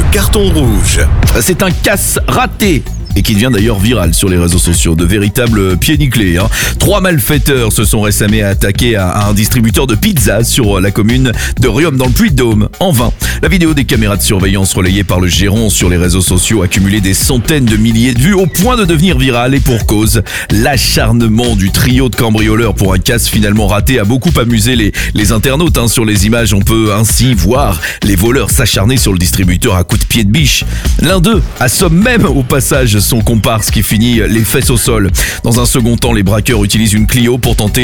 carton rouge. C'est un casse raté et qui devient d'ailleurs viral sur les réseaux sociaux, de véritables pieds nickelés. 3 malfaiteurs se sont récemment attaqués à un distributeur de pizza sur la commune de Riom dans le Puy-de-Dôme. En vain. La vidéo des caméras de surveillance relayée par le gérant sur les réseaux sociaux a cumulé des centaines de milliers de vues au point de devenir virale, et pour cause. L'acharnement du trio de cambrioleurs pour un casse finalement raté a beaucoup amusé les internautes. Sur les images, on peut ainsi voir les voleurs s'acharner sur le distributeur à coups de pied de biche. L'un d'eux assomme même au passage son comparse qui finit les fesses au sol. Dans un second temps, les braqueurs utilisent une Clio pour tenter